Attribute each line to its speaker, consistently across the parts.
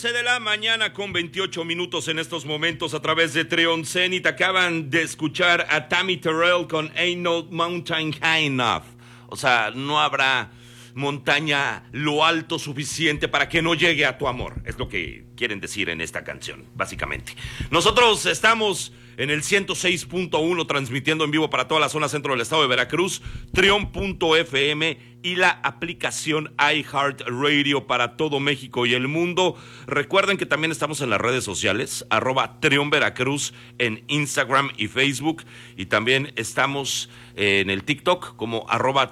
Speaker 1: 11 de la mañana con 28 minutos en estos momentos a través de Trion Zenith. Acaban de escuchar a Tammy Terrell con Ain't No Mountain High Enough. O sea, no habrá montaña lo alto suficiente para que no llegue a tu amor. Es lo que quieren decir en esta canción, básicamente. Nosotros estamos en el 106.1 transmitiendo en vivo para toda la zona centro del estado de Veracruz, Trion.fm y la aplicación iHeartRadio para todo México y el mundo. Recuerden que también estamos en las redes sociales, @TrionVeracruz en Instagram y Facebook, y también estamos en el TikTok como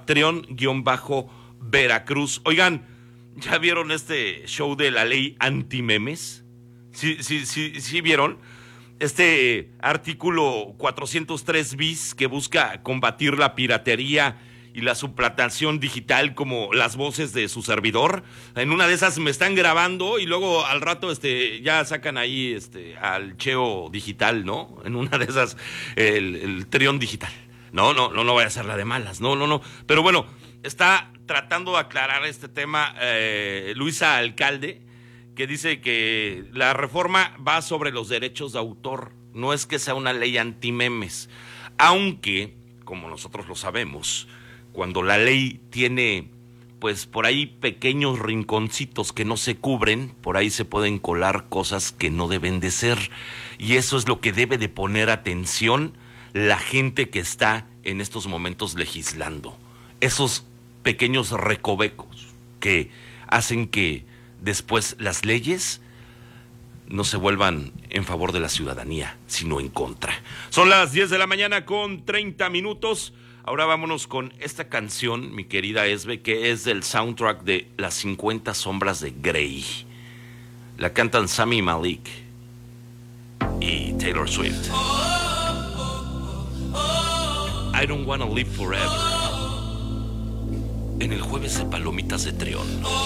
Speaker 1: @Trion_Veracruz. Oigan, ¿ya vieron este show de la ley anti-memes? ¿Sí vieron? Este artículo 403 bis que busca combatir la piratería y la suplantación digital como las voces de su servidor. En una de esas me están grabando y luego al rato ya sacan ahí al Cheo digital, ¿no? En una de esas el Trión digital. No voy a hacer la de malas, no. Pero bueno, está tratando de aclarar este tema Luisa Alcalde, que dice que la reforma va sobre los derechos de autor, no es que sea una ley antimemes, aunque, como nosotros lo sabemos, cuando la ley tiene, pues por ahí pequeños rinconcitos que no se cubren, por ahí se pueden colar cosas que no deben de ser, y eso es lo que debe de poner atención la gente que está en estos momentos legislando, esos pequeños recovecos que hacen que después las leyes no se vuelvan en favor de la ciudadanía, sino en contra. Son las 10 de la mañana con 30 minutos. Ahora vámonos con esta canción, mi querida Esbe, que es del soundtrack de Las 50 sombras de Grey. La cantan Sami Malik y Taylor Swift. I don't wanna live forever. En el jueves de Palomitas de Trión.